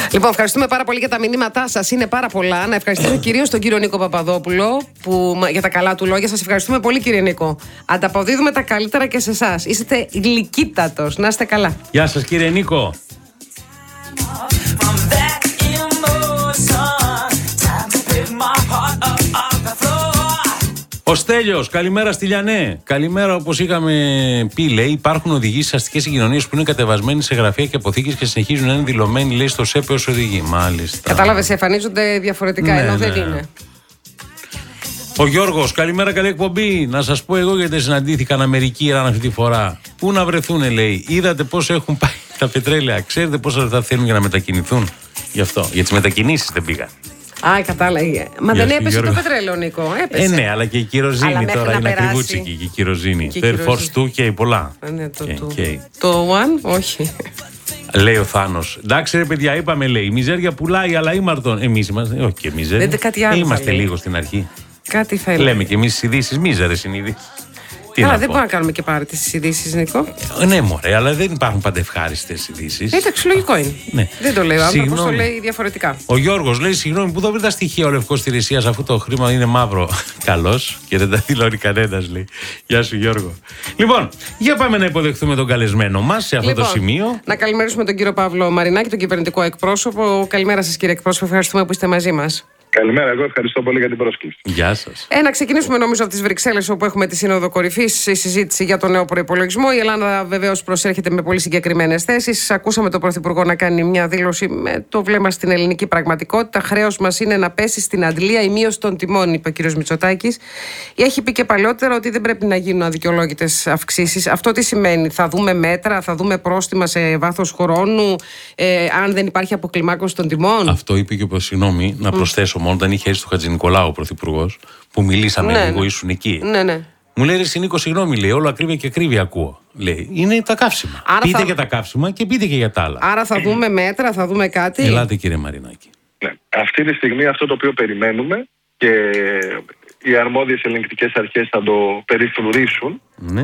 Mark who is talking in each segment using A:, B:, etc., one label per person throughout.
A: Λοιπόν, ευχαριστούμε πάρα πολύ για τα μηνύματά σας. Είναι πάρα πολλά. Να ευχαριστήσω κυρίως τον κύριο Νίκο Παπαδόπουλο για τα καλά του λόγια. Σας ευχαριστούμε πολύ, κύριε Νίκο. Ανταποδίδουμε τα καλύτερα και σε εσάς. Είστε γλυκύτατος. Να είστε καλά.
B: Γεια σας, κύριε Νίκο. Ο Στέλιος, καλημέρα στη Λιανέ. Καλημέρα, όπως είχαμε πει, λέει, υπάρχουν οδηγοί στις αστικές συγκοινωνίες που είναι κατεβασμένοι σε γραφεία και αποθήκες και συνεχίζουν να είναι δηλωμένοι, λέει, στο ΣΕΠ ως οδηγοί. Μάλιστα.
A: Κατάλαβες, εμφανίζονται διαφορετικά, ενώ δεν είναι.
B: Ο Γιώργος, καλημέρα, καλή εκπομπή. Να σας πω εγώ γιατί συναντήθηκαν Αμερική Ιράν αυτή τη φορά. Πού να βρεθούνε, λέει. Είδατε πώς έχουν πάει τα πετρέλαια. Ξέρετε πόσα λεφτά θέλουν για να μετακινηθούν. Γι' αυτό. Για τις μετακινήσεις δεν πήγαν.
A: Α, κατάλαβε. Μα δεν έπεσε το πετρέλαιο, Νίκο. Έπεσε.
B: Ναι, αλλά και η κυροζήνη τώρα είναι ακριβούτσικη. Και η κυροζήνη. Το Air Force 2 και πολλά.
A: Ναι, το One, όχι.
B: Λέει ο Θάνος. Εντάξει, ρε παιδιά, είπαμε, λέει. Η μιζέρια πουλάει, αλλά ήμαρτον. Εμείς είμαστε. Όχι και μιζέρια. Είμαστε λίγο στην αρχή.
A: Κάτι θα
B: λέμε και εμείς τις ειδήσεις, μίζερες είναι ειδήσεις.
A: Καλά, δεν μπορούμε να κάνουμε και πάρτι στις ειδήσεις, Νίκο.
B: Ναι, μωρέ, αλλά δεν υπάρχουν πάντα ευχάριστες ειδήσεις.
A: Εντάξει, λογικό είναι.
B: Ναι.
A: Δεν το λέω. Αν το λέει διαφορετικά.
B: Ο Γιώργος λέει: συγγνώμη, πού θα βρει τα στοιχεία ο Λευκός στη Ρησίας αφού το χρήμα είναι μαύρο. Καλός και δεν τα δηλώνει κανένας, λέει. Γεια σου, Γιώργο. Λοιπόν, για πάμε να υποδεχθούμε τον καλεσμένο μας σε αυτό το σημείο.
A: Να καλημερίσουμε τον κύριο Παύλο Μαρινάκη, τον κυβερνητικό εκπρόσωπο. Καλημέρα σας, κύριε εκπρόσωπο. Ευχαριστούμε που είστε μαζί μας.
C: Καλημέρα, εγώ ευχαριστώ πολύ για την πρόσκληση.
B: Γεια σας.
A: Να ξεκινήσουμε νομίζω από τις Βρυξέλλες, όπου έχουμε τη Σύνοδο Κορυφής, η συζήτηση για τον νέο προϋπολογισμό. Η Ελλάδα βεβαίως προσέρχεται με πολύ συγκεκριμένες θέσεις. Ακούσαμε τον Πρωθυπουργό να κάνει μια δήλωση με το βλέμμα στην ελληνική πραγματικότητα. Χρέος μας είναι να πέσει στην αντλία η μείωση των τιμών, είπε ο κ. Μητσοτάκης. Έχει πει και παλιότερα ότι δεν πρέπει να γίνουν αδικαιολόγητες αυξήσεις. Αυτό τι σημαίνει? Θα δούμε μέτρα, θα δούμε πρόστιμα σε βάθος χρόνου, αν δεν υπάρχει αποκλιμάκωση των τιμών?
B: Αυτό είπε και ο συγγνώμη, να προσθέσω μόνο, όταν είχε έρθει στο Χατζηνικολάου ο Πρωθυπουργός, που μιλήσαμε λίγο, ήσουν εκεί.
A: Ναι.
B: Μου λέει: ρε Νίκο, συγγνώμη, λέει, όλο ακρίβεια και ακρίβεια ακούω. Λέει: είναι τα καύσιμα. Πείτε για τα καύσιμα και πείτε και για τα άλλα.
A: Άρα θα δούμε μέτρα, θα δούμε κάτι.
B: Ελάτε, κύριε Μαρινάκη.
C: Ναι. Αυτή τη στιγμή αυτό το οποίο περιμένουμε και οι αρμόδιες ελεγκτικές αρχές θα το περιφρουρήσουν,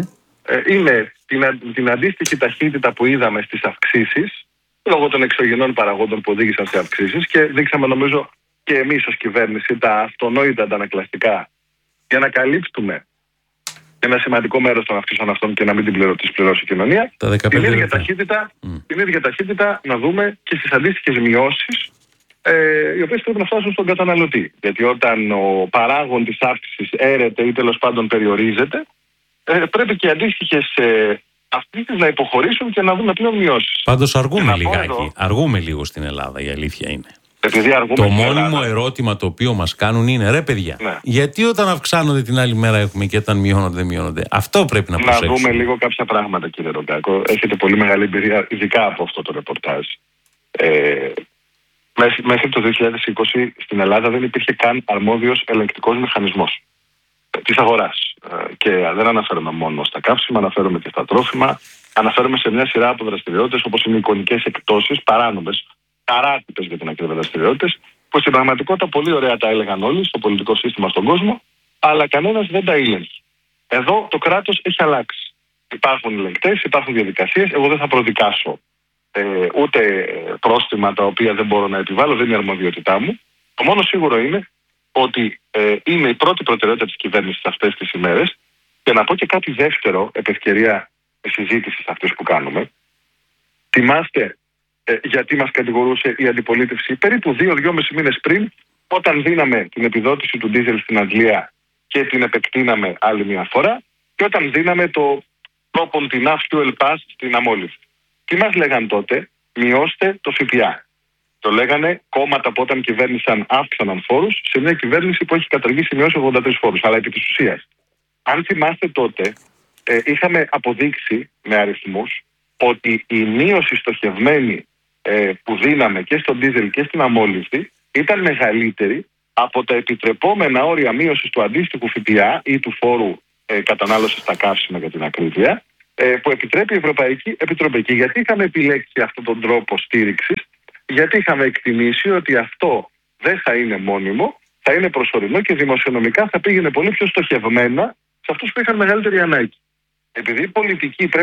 C: είναι την αντίστοιχη ταχύτητα που είδαμε στις αυξήσεις λόγω των εξωγενών παραγόντων που οδήγησαν σε αυξήσεις, και δείξαμε, νομίζω, και εμείς ως κυβέρνηση τα αυτονόητα αντανακλαστικά για να καλύψουμε ένα σημαντικό μέρος των αυξήσεων αυτών και να μην τις πληρώσει η κοινωνία. Την ίδια ταχύτητα να δούμε και στις αντίστοιχες μειώσεις, οι οποίες πρέπει να φτάσουν στον καταναλωτή. Γιατί όταν ο παράγων της αύξησης έρεται ή τέλος πάντων περιορίζεται, πρέπει και οι αντίστοιχες αυξήσεις να υποχωρήσουν και να δούμε πλέον μειώσεις.
B: Πάντως αργούμε λιγάκι. Αργούμε λίγο στην Ελλάδα, η αλήθεια είναι.
C: Το
B: μόνιμο ερώτημα το οποίο μας κάνουν είναι: ρε παιδιά, γιατί όταν αυξάνονται την άλλη μέρα έχουμε και όταν μειώνονται δεν μειώνονται? Αυτό πρέπει να προσέξουμε.
C: Να δούμε λίγο κάποια πράγματα, κύριε Ρογκάκο. Έχετε πολύ μεγάλη εμπειρία, ειδικά από αυτό το ρεπορτάζ. Μέχρι το 2020 στην Ελλάδα δεν υπήρχε καν αρμόδιος ελεγκτικός μηχανισμός της αγοράς. Και δεν αναφέρομαι μόνο στα καύσιμα, αναφέρομαι και στα τρόφιμα. Αναφέρομαι σε μια σειρά από δραστηριότητες, όπως είναι οι εικονικές εκπτώσεις, παράνομες, παράτυπες για την ακρίβεια δραστηριότητες, που στην πραγματικότητα πολύ ωραία τα έλεγαν όλοι στο πολιτικό σύστημα στον κόσμο, αλλά κανένας δεν τα έλεγχε. Εδώ το κράτος έχει αλλάξει. Υπάρχουν ελεγκτές, υπάρχουν διαδικασίες. Εγώ δεν θα προδικάσω ούτε πρόστιμα τα οποία δεν μπορώ να επιβάλλω, δεν είναι αρμοδιότητά μου. Το μόνο σίγουρο είναι ότι είναι η πρώτη προτεραιότητα της κυβέρνησης αυτές τις ημέρες. Και να πω και κάτι δεύτερο, επ' ευκαιρία συζήτησης αυτής που κάνουμε. Θυμάστε γιατί μας κατηγορούσε η αντιπολίτευση περίπου 2-2,5 μήνες πριν, όταν δίναμε την επιδότηση του ντίζελ στην Αγγλία και την επεκτείναμε άλλη μια φορά, και όταν δίναμε το propon-enough fuel pass στην αμόλυβδη. Τι μας λέγαν τότε? Μειώστε το ΦΠΑ. Το λέγανε κόμματα που όταν κυβέρνησαν αύξαναν φόρους, σε μια κυβέρνηση που έχει καταργήσει μειώσει 83 φόρους. Αλλά επί της ουσίας, αν θυμάστε τότε, είχαμε αποδείξει με αριθμούς ότι η μείωση στοχευμένη που δίναμε και στον ντίζελ και στην αμόλυβδη ήταν μεγαλύτερη από τα επιτρεπόμενα όρια μείωσης του αντίστοιχου ΦΠΑ ή του φόρου κατανάλωσης στα καύσιμα, για την ακρίβεια, που επιτρέπει η Ευρωπαϊκή Επιτροπή. Και γιατί είχαμε επιλέξει αυτόν τον τρόπο στήριξης? Γιατί είχαμε εκτιμήσει ότι αυτό δεν θα είναι μόνιμο, θα είναι προσωρινό και δημοσιονομικά θα πήγαινε πολύ πιο στοχευμένα σε αυτούς που είχαν μεγαλύτερη ανάγκη. Επειδή η πολιτική